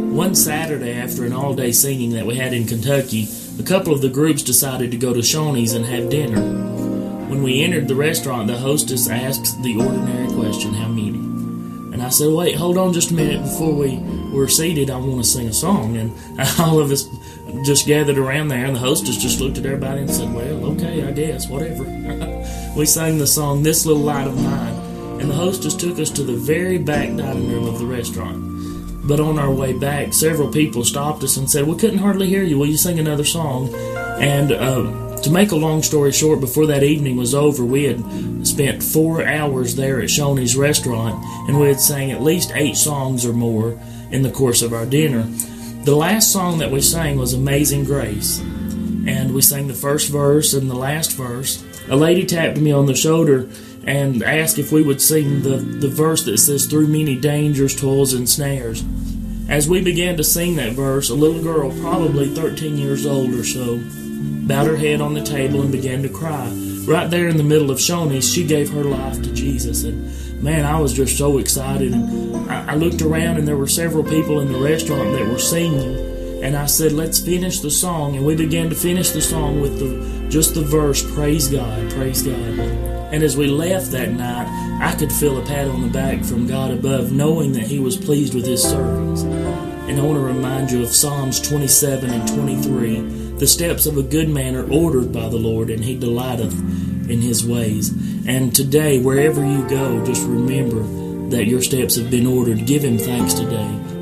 One Saturday, after an all-day singing that we had in Kentucky, a couple of the groups decided to go to Shoney's and have dinner. When we entered the restaurant, the hostess asked the ordinary question, how many? And I said, wait, hold on just a minute. Before we were seated, I want to sing a song. And all of us just gathered around there, and the hostess just looked at everybody and said, well, okay, I guess, whatever. We sang the song, This Little Light of Mine, and the hostess took us to the very back dining room of the restaurant. But on our way back, several people stopped us and said, we couldn't hardly hear you. Will you sing another song? And to make a long story short, before that evening was over, we had spent 4 hours there at Shoney's restaurant, and we had sang at least 8 songs or more in the course of our dinner. The last song that we sang was Amazing Grace, and we sang the first verse and the last verse. A lady tapped me on the shoulder and asked if we would sing the verse that says, through many dangers, toils, and snares. As we began to sing that verse, a little girl, probably 13 years old or so, bowed her head on the table and began to cry. Right there in the middle of Shoney's, she gave her life to Jesus. And man, I was just so excited. And I looked around, and there were several people in the restaurant that were singing. And I said, let's finish the song. And we began to finish the song with just the verse, praise God, praise God. And as we left that night, I could feel a pat on the back from God above, knowing that He was pleased with His servants. And I want to remind you of Psalms 27 and 23. The steps of a good man are ordered by the Lord, and He delighteth in His ways. And today, wherever you go, just remember that your steps have been ordered. Give Him thanks today.